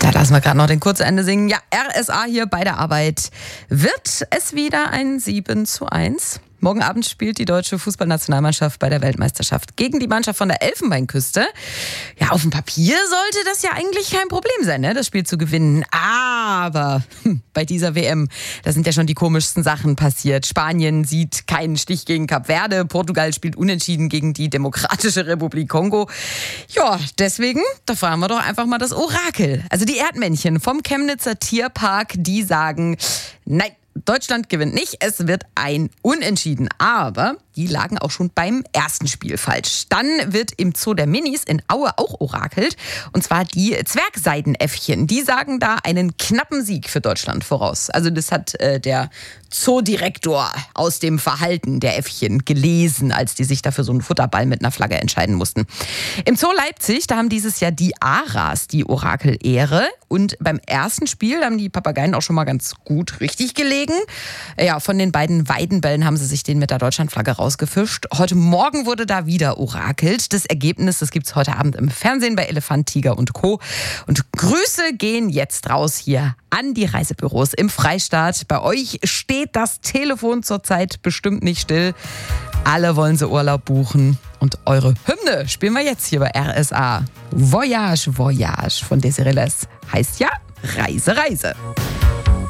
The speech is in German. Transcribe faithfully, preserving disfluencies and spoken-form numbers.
Da lassen wir gerade noch den Kurzende singen. Ja, R S A hier bei der Arbeit. Wird es wieder ein sieben zu eins? Morgen Abend spielt die deutsche Fußballnationalmannschaft bei der Weltmeisterschaft gegen die Mannschaft von der Elfenbeinküste. Ja, auf dem Papier sollte das ja eigentlich kein Problem sein, ne, das Spiel zu gewinnen. Aber hm, bei dieser W M, da sind ja schon die komischsten Sachen passiert. Spanien sieht keinen Stich gegen Kap Verde. Portugal spielt unentschieden gegen die Demokratische Republik Kongo. Ja, deswegen, da fragen wir doch einfach mal das Orakel. Also die Erdmännchen vom Chemnitzer Tierpark, die sagen, nein, Deutschland gewinnt nicht, es wird ein Unentschieden. Aber die lagen auch schon beim ersten Spiel falsch. Dann wird im Zoo der Minis in Aue auch orakelt. Und zwar die Zwergseidenäffchen. Die sagen da einen knappen Sieg für Deutschland voraus. Also das hat äh, der Zoodirektor aus dem Verhalten der Äffchen gelesen, als die sich dafür so einen Futterball mit einer Flagge entscheiden mussten. Im Zoo Leipzig, da haben dieses Jahr die Aras die Orakelehre. Und beim ersten Spiel haben die Papageien auch schon mal ganz gut richtig gelegen. Ja, von den beiden Weidenbällen haben sie sich den mit der Deutschlandflagge rausgefischt. Heute Morgen wurde da wieder orakelt. Das Ergebnis, das gibt's heute Abend im Fernsehen bei Elefant, Tiger und Co. Und Grüße gehen jetzt raus hier an die Reisebüros im Freistaat. Bei euch steht das Telefon zurzeit bestimmt nicht still. Alle wollen sie Urlaub buchen. Und eure Hymne spielen wir jetzt hier bei R S A. Voyage, Voyage von Desiree Les heißt ja Reise, Reise.